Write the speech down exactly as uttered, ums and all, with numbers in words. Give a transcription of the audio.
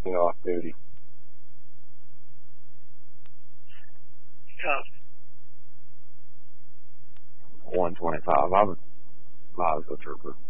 walking off duty. Yeah. one twenty-five. I was, I was a trooper.